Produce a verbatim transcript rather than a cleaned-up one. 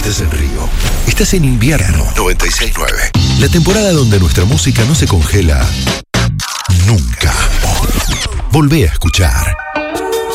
estás en Río. Estás en invierno. noventa y seis punto nueve. La temporada donde nuestra música no se congela nunca. Volvé a escuchar